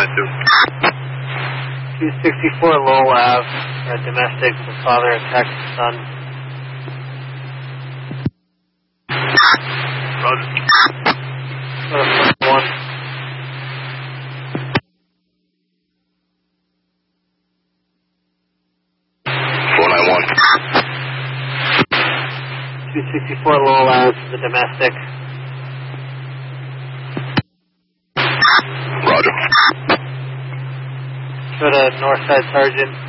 264 Lowell Ave, domestic, the father attacked the son. Roger. 1. 264 Lowell Ave, the domestic. Roger. Go to Northside Sergeant.